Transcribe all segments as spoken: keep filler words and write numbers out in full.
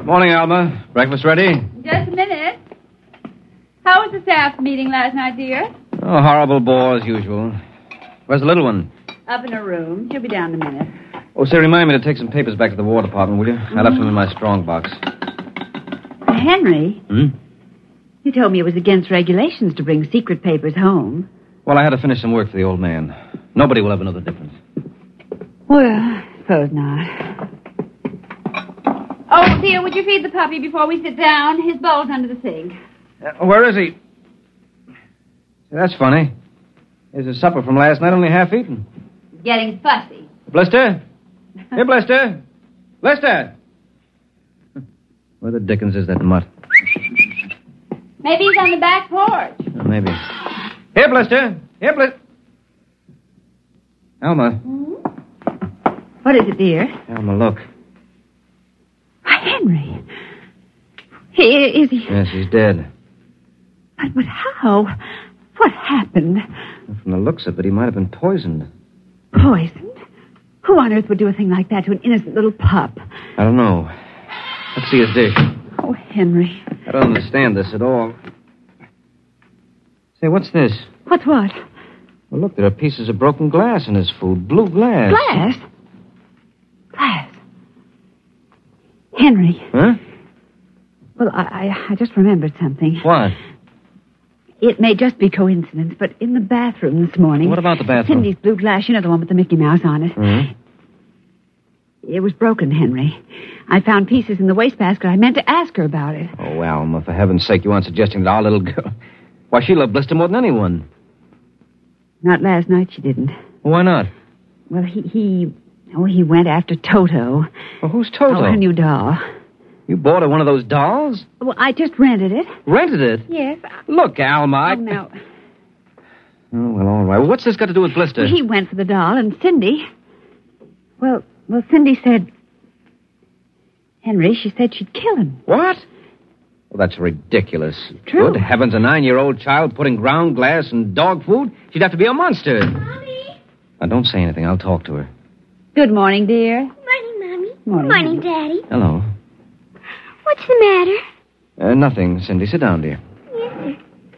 Morning, Alma. Breakfast ready? Just a minute. How was the staff meeting last night, dear? Oh, horrible bore as usual. Where's the little one? Up in her room. She'll be down in a minute. Oh, say, remind me to take some papers back to the War Department, will you? I left them in my strong box. Henry, Hmm? you told me it was against regulations to bring secret papers home. Well, I had to finish some work for the old man. Nobody will ever know the difference. Well, I suppose not. Oh, dear, would you feed the puppy before we sit down? His bowl's under the sink. Uh, where is he? That's funny. Here's his supper from last night, only half eaten. Getting fussy. Blister? Here, Blister. Blister! Where the dickens is that mutt? Maybe he's on the back porch. Oh, maybe. Here, Blister. Here, Blister. Alma. Hmm? What is it, dear? Alma, look. Why, Henry. He, is he... Yes, he's dead. But, but how? What happened? From the looks of it, he might have been poisoned. Poisoned? Who on earth would do a thing like that to an innocent little pup? I don't know. Let's see his dish. Oh, Henry. I don't understand this at all. Say, what's this? What's what? Well, look, there are pieces of broken glass in his food. Blue glass. Glass? Glass. Henry. Huh? Well, I, I, I just remembered something. What? It may just be coincidence, but in the bathroom this morning... What about the bathroom? Cindy's blue glass, you know, the one with the Mickey Mouse on it. Mm-hmm. It was broken, Henry. I found pieces in the wastebasket. I meant to ask her about it. Oh, Alma, for heaven's sake, you aren't suggesting that our little girl... Why, she loved Blister more than anyone. Not last night, she didn't. Well, why not? Well, he... he oh, he went after Toto. Well, who's Toto? Oh, her new doll. You bought her one of those dolls? Well, I just rented it. Rented it? Yes. Look, Alma, I... Oh, no. Oh, well, all right. Well, what's this got to do with Blister? Well, he went for the doll, and Cindy... Well, well, Cindy said... Henry, she said she'd kill him. What? Well, that's ridiculous. True. Good heavens, a nine-year-old child putting ground glass in dog food? She'd have to be a monster. Mommy. Now, don't say anything. I'll talk to her. Good morning, dear. Morning, Mommy. Morning, Morning, Daddy. Hello. What's the matter? Uh, nothing, Cindy. Sit down, dear. Yes,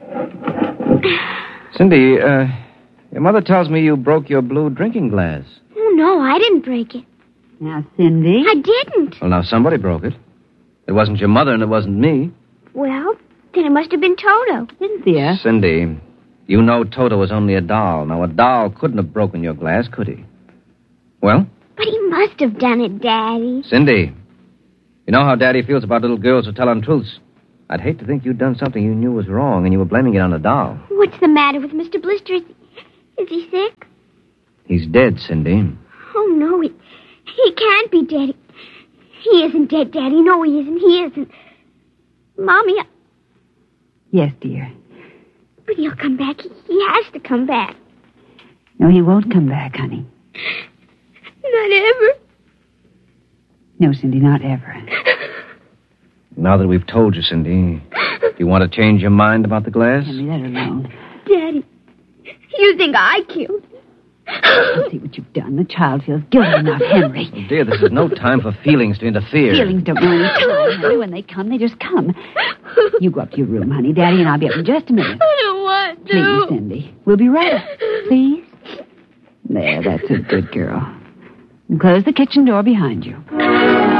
sir. Cindy, uh, your mother tells me you broke your blue drinking glass. Oh, no, I didn't break it. Now, Cindy... I didn't. Well, now, somebody broke it. It wasn't your mother and it wasn't me. Well, then it must have been Toto. Cynthia. Cindy, you know Toto was only a doll. Now, a doll couldn't have broken your glass, could he? Well? But he must have done it, Daddy. Cindy, you know how Daddy feels about little girls who tell untruths. I'd hate to think you'd done something you knew was wrong and you were blaming it on a doll. What's the matter with Mister Blister? Is, is he sick? He's dead, Cindy. Oh, no, he, he can't be dead. He isn't dead, Daddy. No, he isn't. He isn't. Mommy, I... Yes, dear. But he'll come back. He, he has to come back. No, he won't come back, honey. Not ever. No, Cindy, not ever. Now that we've told you, Cindy, do you want to change your mind about the glass? Henry, let her alone. Daddy, you think I killed him? See what you've done. The child feels guilty enough, Henry. Oh, dear, this is no time for feelings to interfere. Feelings don't know any time, Henry. When they come, they just come. You go up to your room, honey. Daddy and I'll be up in just a minute. I don't want to. Please, Cindy. We'll be right up. Please? There, that's a good girl. And close the kitchen door behind you.